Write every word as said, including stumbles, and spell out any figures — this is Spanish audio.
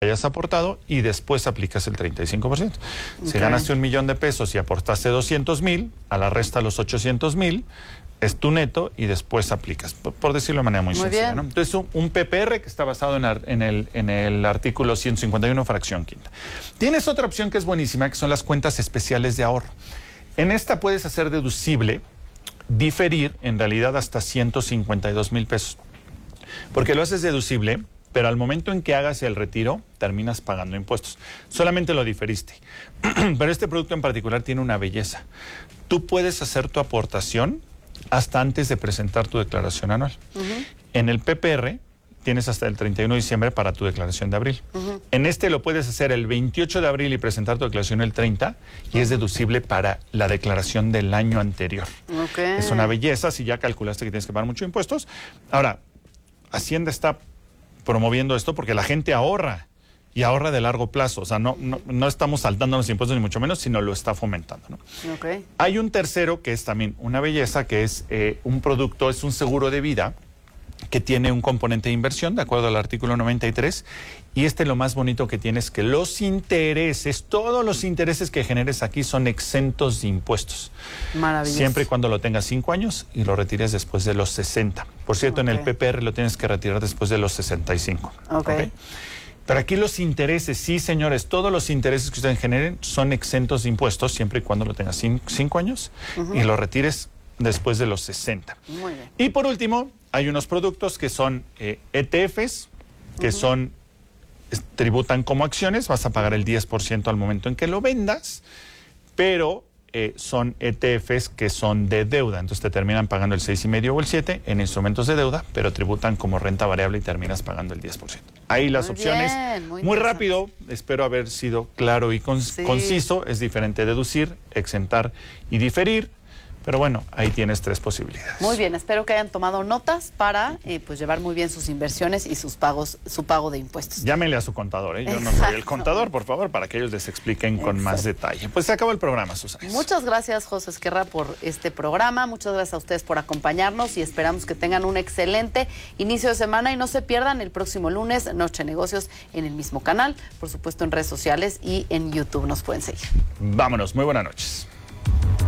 hayas aportado y después aplicas el treinta y cinco por ciento. Si Okay. ganaste un millón de pesos y aportaste doscientos mil, a la resta los ochocientos mil, es tu neto y después aplicas, por, por decirlo de manera muy, Muy sencilla, bien. ¿no? Entonces, un, un P P R que está basado en, ar, en, el, en el artículo ciento cincuenta y uno, fracción quinta. Tienes otra opción que es buenísima, que son las cuentas especiales de ahorro. En esta puedes hacer deducible, diferir, en realidad, hasta ciento cincuenta y dos mil pesos. Porque lo haces deducible, pero al momento en que hagas el retiro, terminas pagando impuestos. Solamente lo diferiste. Pero este producto en particular tiene una belleza. Tú puedes hacer tu aportación hasta antes de presentar tu declaración anual. Uh-huh. En el P P R tienes hasta el treinta y uno de diciembre para tu declaración de abril. Uh-huh. En este lo puedes hacer el veintiocho de abril y presentar tu declaración el treinta y uh-huh. es deducible para la declaración del año anterior. Okay. Es una belleza si ya calculaste que tienes que pagar muchos impuestos. Ahora, Hacienda está promoviendo esto porque la gente ahorra y ahorra de largo plazo. O sea, no, no, no estamos saltando los impuestos ni mucho menos, sino lo está fomentando, ¿no? Okay. Hay un tercero que es también una belleza, que es eh, un producto, es un seguro de vida que tiene un componente de inversión, de acuerdo al artículo noventa y tres, y este lo más bonito que tiene es que los intereses, todos los intereses que generes aquí son exentos de impuestos. Maravilloso. Siempre y cuando lo tengas cinco años y lo retires después de los sesenta. Por cierto, okay. en el P P R lo tienes que retirar después de los sesenta y cinco. Ok. ¿Okay? Pero aquí los intereses, sí, señores, todos los intereses que ustedes generen son exentos de impuestos siempre y cuando lo tengas cinco años uh-huh. y lo retires después de los sesenta. Muy bien. Y por último, hay unos productos que son eh, E T Fs, que uh-huh. son, es, tributan como acciones, vas a pagar el diez por ciento al momento en que lo vendas, pero eh, son E T Fs que son de deuda, entonces te terminan pagando el seis coma cinco o el siete en instrumentos de deuda, pero tributan como renta variable y terminas pagando el diez por ciento. Ahí las muy opciones, bien, muy, muy rápido, espero haber sido claro y con, sí. conciso, es diferente deducir, exentar y diferir. Pero bueno, ahí tienes tres posibilidades. Muy bien, espero que hayan tomado notas para eh, pues llevar muy bien sus inversiones y sus pagos, su pago de impuestos. Llámenle a su contador, ¿eh? Yo Exacto. no soy el contador, por favor, para que ellos les expliquen con Exacto. más detalle. Pues se acabó el programa, Susana. Muchas gracias, José Esquerra, por este programa. Muchas gracias a ustedes por acompañarnos y esperamos que tengan un excelente inicio de semana y no se pierdan el próximo lunes Noche de Negocios en el mismo canal, por supuesto en redes sociales y en YouTube nos pueden seguir. Vámonos, muy buenas noches.